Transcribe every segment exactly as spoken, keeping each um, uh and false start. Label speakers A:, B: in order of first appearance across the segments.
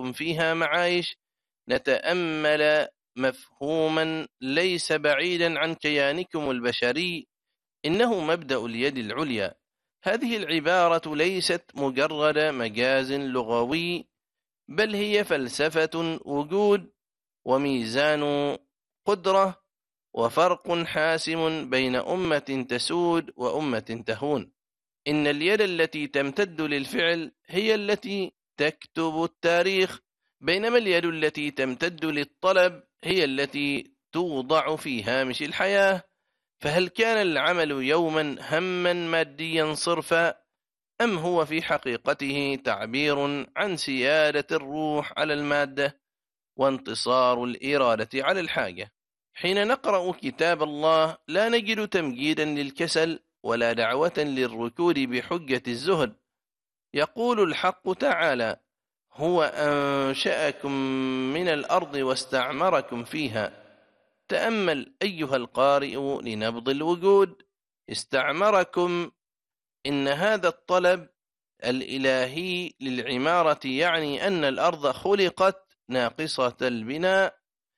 A: لكم فيها معايش، نتأمل مفهوما ليس بعيدا عن كيانكم البشري، إنه مبدأ اليد العليا. هذه العبارة ليست مجرد مجاز لغوي، بل هي فلسفة وجود وميزان قدرة، وفرق حاسم بين أمة تسود وأمة تهون. إن اليد التي تمتد للفعل هي التي تكتب التاريخ، بينما اليد التي تمتد للطلب هي التي توضع في هامش الحياة. فهل كان العمل يوما هما ماديا صرفا، أم هو في حقيقته تعبير عن سيادة الروح على المادة وانتصار الإرادة على الحاجة؟ حين نقرأ كتاب الله لا نجد تمجيدا للكسل ولا دعوة للركود بحجة الزهد. يقول الحق تعالى: هو أنشأكم من الأرض واستعمركم فيها. تأمل أيها القارئ لنبض الوجود. استعمركم، إن هذا الطلب الإلهي للعمارة يعني أن الأرض خلقت ناقصة البناء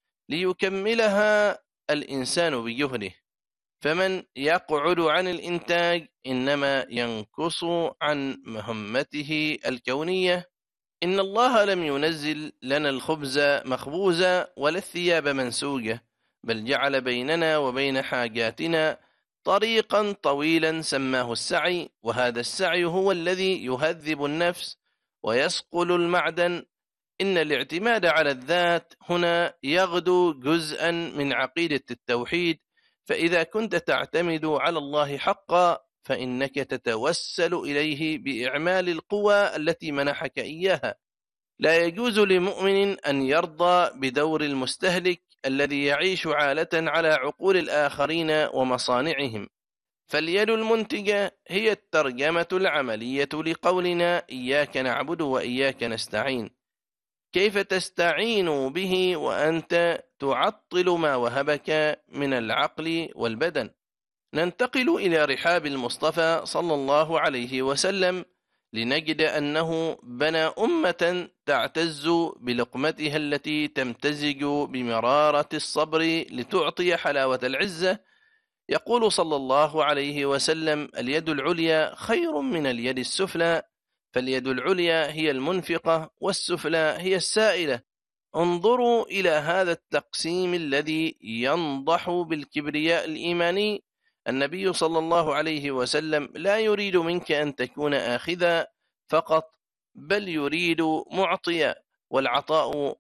A: ليكملها الإنسان بجهده، فمن يقعد عن الإنتاج إنما ينقص عن مهمته الكونية. إن الله لم ينزل لنا الخبز مخبوزا ولا الثياب منسوجة، بل جعل بيننا وبين حاجاتنا طريقا طويلا سماه السعي، وهذا السعي هو الذي يهذب النفس ويصقل المعدن. إن الاعتماد على الذات هنا يغدو جزءا من عقيدة التوحيد، فإذا كنت تعتمد على الله حقا فإنك تتوسل إليه بإعمال القوى التي منحك إياها. لا يجوز لمؤمن أن يرضى بدور المستهلك الذي يعيش عالة على عقول الآخرين ومصانعهم. فاليد المنتجة هي الترجمة العملية لقولنا إياك نعبد وإياك نستعين. كيف تستعين به وأنت تعطل ما وهبك من العقل والبدن؟ ننتقل إلى رحاب المصطفى صلى الله عليه وسلم لنجد أنه بنى أمة تعتز بلقمتها التي تمتزج بمرارة الصبر لتعطي حلاوة العزة. يقول صلى الله عليه وسلم: اليد العليا خير من اليد السفلى، فاليد العليا هي المنفقة والسفلى هي السائلة. انظروا إلى هذا التقسيم الذي ينضح بالكبرياء الإيماني. النبي صلى الله عليه وسلم لا يريد منك أن تكون آخذا فقط، بل يريد معطيا، والعطاء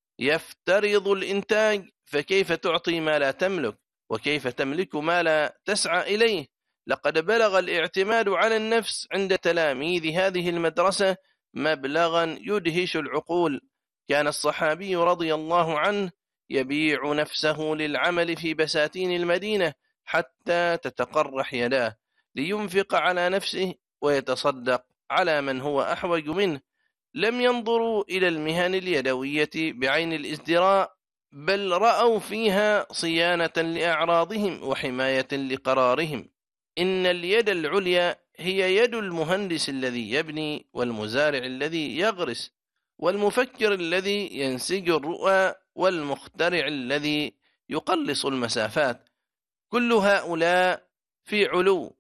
A: يفترض الإنتاج، فكيف تعطي ما لا تملك؟ وكيف تملك ما لا تسعى إليه؟ لقد بلغ الاعتماد على النفس عند تلاميذ هذه المدرسة مبلغا يدهش العقول. كان الصحابي رضي الله عنه يبيع نفسه للعمل في بساتين المدينة حتى تتقرح يداه لينفق على نفسه ويتصدق على من هو أحوج منه. لم ينظروا إلى المهن اليدوية بعين الازدراء، بل رأوا فيها صيانة لأعراضهم وحماية لقرارهم. إن اليد العليا هي يد المهندس الذي يبني، والمزارع الذي يغرس، والمفكر الذي ينسج الرؤى، والمخترع الذي يقلص المسافات. كل هؤلاء في علو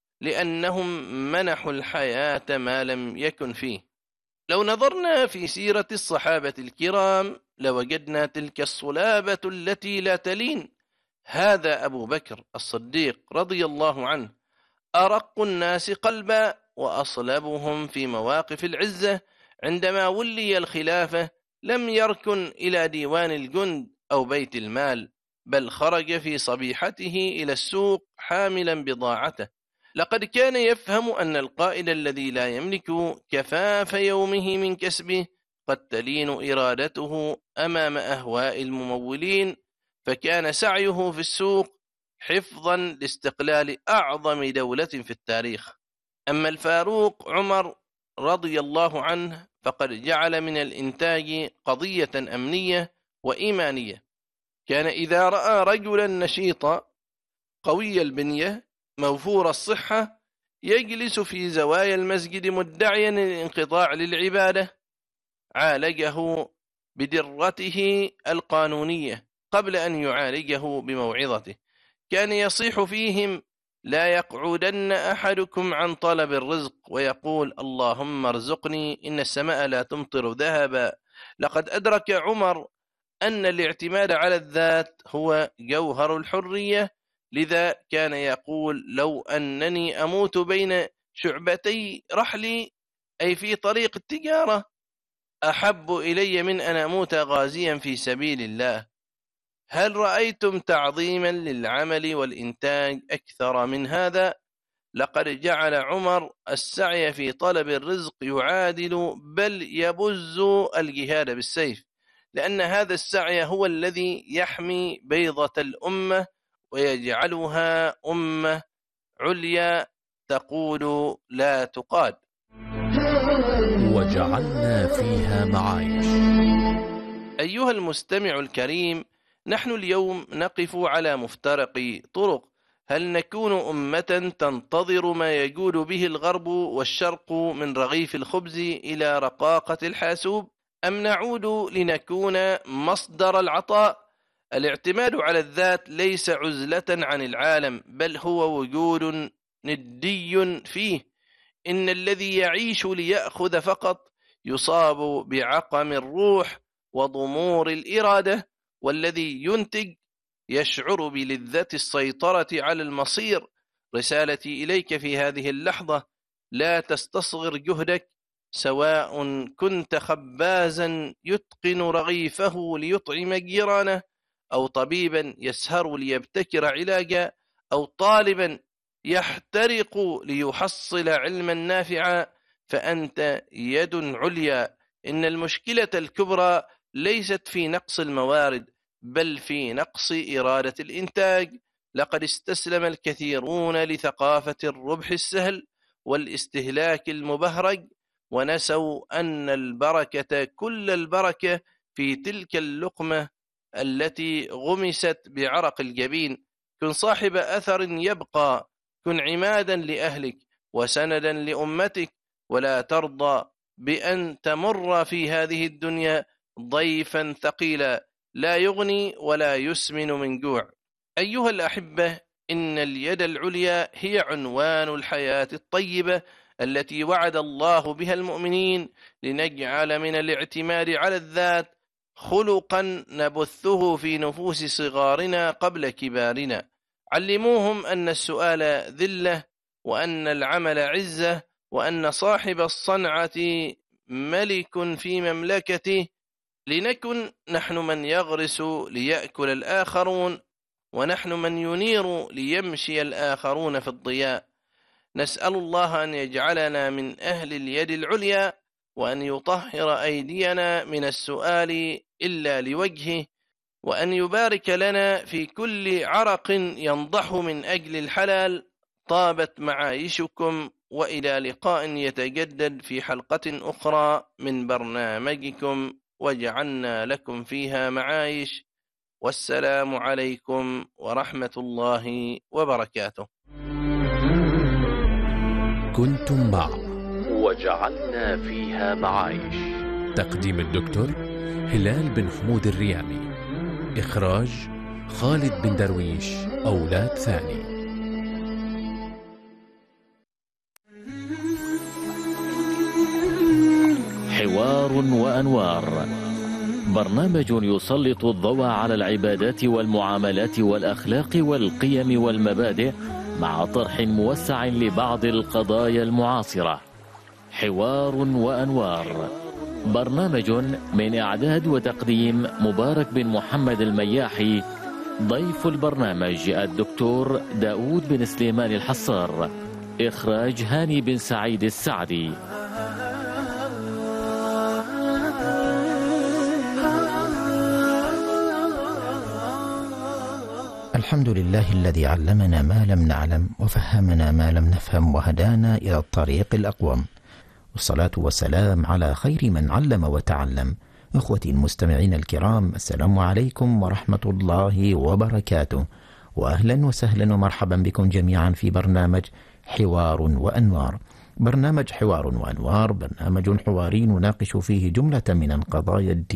A: لأنهم منحوا الحياة ما لم يكن فيه. لو نظرنا في سيرة الصحابة الكرام لوجدنا تلك الصلابة التي لا تلين. هذا أبو بكر الصديق رضي الله عنه، أرق الناس قلبا وأصلبهم في مواقف العزة. عندما ولي الخلافة لم يركن إلى ديوان الجند أو بيت المال، بل خرج في صبيحته إلى السوق حاملا بضاعته. لقد كان يفهم أن القائد الذي لا يملك كفاف يومه من كسبه قد تلين إرادته أمام أهواء الممولين، فكان سعيه في السوق حفظا لاستقلال أعظم دولة في التاريخ. أما الفاروق عمر رضي الله عنه فقد جعل من الإنتاج قضية أمنية وإيمانية. كان إذا رأى رجلا نشيطا قوي البنية موفور الصحة يجلس في زوايا المسجد مدعيا الانقطاع للعبادة عالجه بدرته القانونية قبل أن يعالجه بموعظته. كان يصيح فيهم: لا يقعدن أحدكم عن طلب الرزق ويقول اللهم ارزقني إن السماء لا تمطر ذهبا. لقد أدرك عمر أن الاعتماد على الذات هو جوهر الحرية، لذا كان يقول: لو أنني أموت بين شعبتي رحلي، أي في طريق التجارة، أحب إلي من أن أموت غازيا في سبيل الله. هل رأيتم تعظيما للعمل والإنتاج أكثر من هذا؟ لقد جعل عمر السعي في طلب الرزق يعادل بل يبز الجهاد بالسيف، لأن هذا السعي هو الذي يحمي بيضة الأمة ويجعلها أمة عليا تقول لا تقاد.
B: وجعلنا فيها معايش.
A: أيها المستمع الكريم، نحن اليوم نقف على مفترق طرق. هل نكون أمة تنتظر ما يجود به الغرب والشرق من رغيف الخبز إلى رقاقة الحاسوب، أم نعود لنكون مصدر العطاء؟ الاعتماد على الذات ليس عزلة عن العالم، بل هو وجود ندي فيه. إن الذي يعيش ليأخذ فقط يصاب بعقم الروح وضمور الإرادة، والذي ينتج يشعر بلذة السيطرة على المصير. رسالتي إليك في هذه اللحظة: لا تستصغر جهدك، سواء كنت خبازا يتقن رغيفه ليطعم جيرانه، أو طبيبا يسهر ليبتكر علاجا، أو طالبا يحترق ليحصل علما نافعا، فأنت يد عليا. إن المشكلة الكبرى ليست في نقص الموارد، بل في نقص إرادة الإنتاج. لقد استسلم الكثيرون لثقافة الربح السهل والاستهلاك المبهرج، ونسوا أن البركة كل البركة في تلك اللقمة التي غمست بعرق الجبين. كن صاحب أثر يبقى، كن عمادا لأهلك وسندا لأمتك، ولا ترضى بأن تمر في هذه الدنيا ضيفا ثقيلا لا يغني ولا يسمن من جوع. أيها الأحبة، إن اليد العليا هي عنوان الحياة الطيبة التي وعد الله بها المؤمنين، لنجعل من الاعتماد على الذات خلقا نبثه في نفوس صغارنا قبل كبارنا. علموهم أن السؤال ذلة، وأن العمل عزة، وأن صاحب الصنعة ملك في مملكته. لنكن نحن من يغرس ليأكل الآخرون، ونحن من ينير ليمشي الآخرون في الضياء. نسأل الله أن يجعلنا من أهل اليد العليا، وأن يطهر أيدينا من السؤال إلا لوجهه، وأن يبارك لنا في كل عرق ينضح من أجل الحلال. طابت معايشكم، وإلى لقاء يتجدد في حلقة أخرى من برنامجكم وجعلنا لكم فيها معايش. والسلام عليكم ورحمة الله وبركاته.
B: كنتم مع وجعلنا فيها معايش. تقديم الدكتور هلال بن حمود الريامي. إخراج خالد بن درويش أولاد ثاني. حوار وأنوار، برنامج يسلط الضوء على العبادات والمعاملات والأخلاق والقيم والمبادئ، مع طرح موسع لبعض القضايا المعاصرة. حوار وأنوار، برنامج من إعداد وتقديم مبارك بن محمد المياحي. ضيف البرنامج الدكتور داود بن سليمان الحصار. إخراج هاني بن سعيد السعدي.
C: الحمد لله الذي علمنا ما لم نعلم وفهمنا ما لم نفهم وهدانا إلى الطريق الأقوم، والصلاة والسلام على خير من علم وتعلم. إخوتي المستمعين الكرام، السلام عليكم ورحمة الله وبركاته، وأهلا وسهلا ومرحبا بكم جميعا في برنامج حوار وأنوار. برنامج حوار وأنوار برنامج حواري نناقش فيه جملة من القضايا الدينية